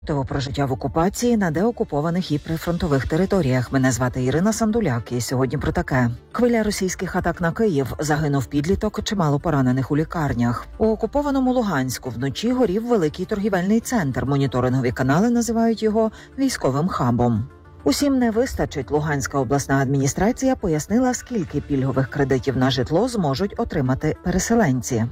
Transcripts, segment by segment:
Про життя в окупації на деокупованих і прифронтових територіях. Мене звати Ірина Сандуляк, і сьогодні про таке. Хвиля російських атак на Київ, загинув підліток, чимало поранених у лікарнях. У окупованому Луганську вночі горів великий торгівельний центр. Моніторингові канали називають його військовим хабом. Усім не вистачить. Луганська обласна адміністрація пояснила, скільки пільгових кредитів на житло зможуть отримати переселенці.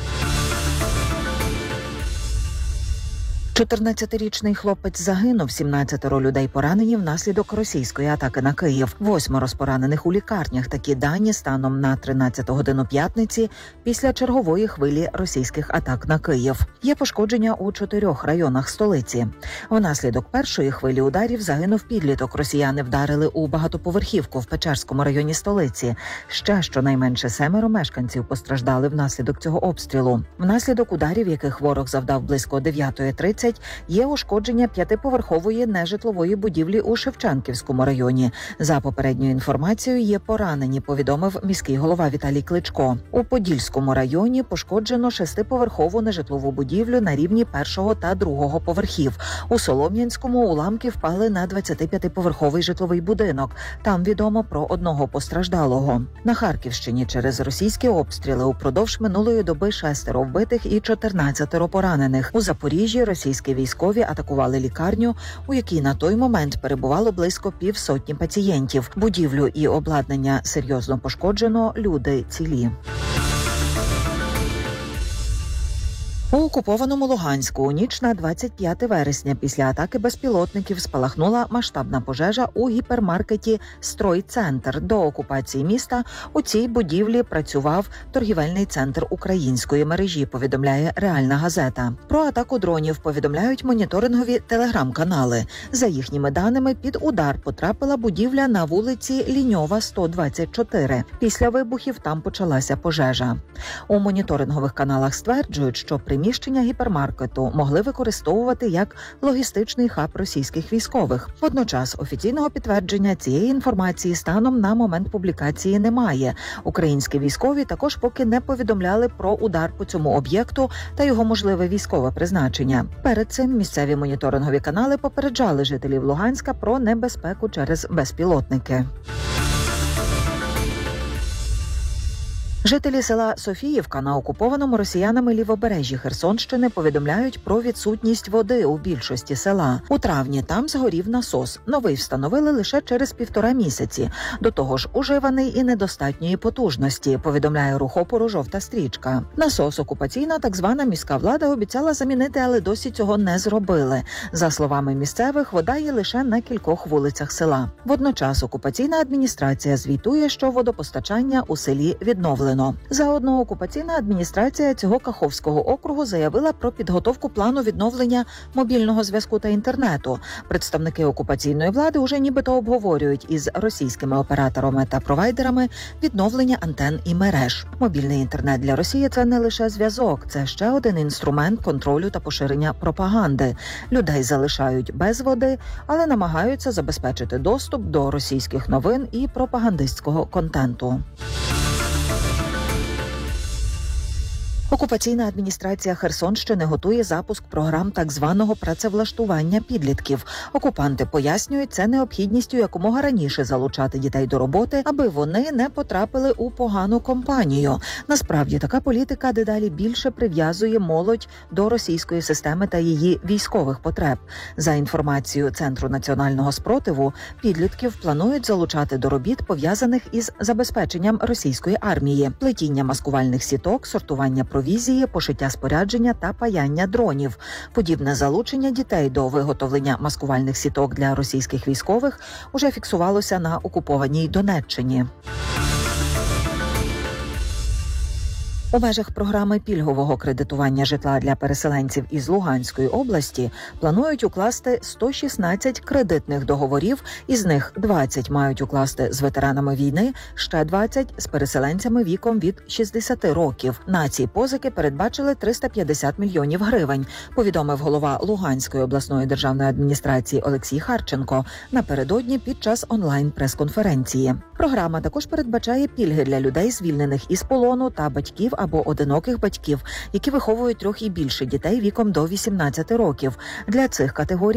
14-річний хлопець загинув, 17 людей поранені внаслідок російської атаки на Київ. 8 поранених у лікарнях. Такі дані станом на 13 годину п'ятниці після чергової хвилі російських атак на Київ. Є пошкодження у 4 районах столиці. Внаслідок першої хвилі ударів загинув підліток. Росіяни вдарили у багатоповерхівку в Печерському районі столиці. Ще щонайменше 7 мешканців постраждали внаслідок цього обстрілу. Внаслідок ударів, яких ворог завдав близько 9:30, є ушкодження 5-поверхової нежитлової будівлі у Шевченківському районі. За попередньою інформацією, є поранені, повідомив міський голова Віталій Кличко. У Подільському районі пошкоджено 6-поверхову нежитлову будівлю на рівні 1 та 2 поверхів. У Солом'янському уламки впали на 25-поверховий житловий будинок. Там відомо про 1 постраждалого. На Харківщині через російські обстріли упродовж минулої доби 6 вбитих і 14 поранених. У Запоріжжі російські військові атакували лікарню, у якій на той момент перебувало близько 50 пацієнтів. Будівлю і обладнання серйозно пошкоджено, люди цілі. У окупованому Луганську у ніч на 25 вересня після атаки безпілотників спалахнула масштабна пожежа у гіпермаркеті «Стройцентр». До окупації міста у цій будівлі працював торгівельний центр української мережі, повідомляє «Реальна газета». Про атаку дронів повідомляють моніторингові телеграм-канали. За їхніми даними, під удар потрапила будівля на вулиці Ліньова, 124. Після вибухів там почалася пожежа. У моніторингових каналах стверджують, що приміщення гіпермаркету могли використовувати як логістичний хаб російських військових. Водночас офіційного підтвердження цієї інформації станом на момент публікації немає. Українські військові також поки не повідомляли про удар по цьому об'єкту та його можливе військове призначення. Перед цим місцеві моніторингові канали попереджали жителів Луганська про небезпеку через безпілотники. Жителі села Софіївка на окупованому росіянами лівобережжі Херсонщини повідомляють про відсутність води у більшості села. У травні там згорів насос. Новий встановили лише через 1,5 місяці. До того ж, уживаний і недостатньої потужності, повідомляє рухопору «Жовта стрічка». Насос окупаційна так звана міська влада обіцяла замінити, але досі цього не зробили. За словами місцевих, вода є лише на кількох вулицях села. Водночас окупаційна адміністрація звітує, що водопостачання у селі відновлено. Заодно окупаційна адміністрація цього Каховського округу заявила про підготовку плану відновлення мобільного зв'язку та інтернету. Представники окупаційної влади уже нібито обговорюють із російськими операторами та провайдерами відновлення антен і мереж. Мобільний інтернет для Росії – це не лише зв'язок, це ще один інструмент контролю та поширення пропаганди. Людей залишають без води, але намагаються забезпечити доступ до російських новин і пропагандистського контенту. Окупаційна адміністрація Херсонщини готує запуск програм так званого працевлаштування підлітків. Окупанти пояснюють, це необхідністю якомога раніше залучати дітей до роботи, аби вони не потрапили у погану компанію. Насправді, така політика дедалі більше прив'язує молодь до російської системи та її військових потреб. За інформацією Центру національного спротиву, підлітків планують залучати до робіт, пов'язаних із забезпеченням російської армії, плетіння маскувальних сіток, сортування провізії, пошиття спорядження та паяння дронів. Подібне залучення дітей до виготовлення маскувальних сіток для російських військових уже фіксувалося на окупованій Донеччині. У межах програми пільгового кредитування житла для переселенців із Луганської області планують укласти 116 кредитних договорів, із них 20 мають укласти з ветеранами війни, ще 20 – з переселенцями віком від 60 років. На ці позики передбачили 350 мільйонів гривень, повідомив голова Луганської обласної державної адміністрації Олексій Харченко напередодні під час онлайн-прес-конференції. Програма також передбачає пільги для людей, звільнених із полону, та батьків або одиноких батьків, які виховують 3 і більше дітей віком до 18 років. Для цих категорій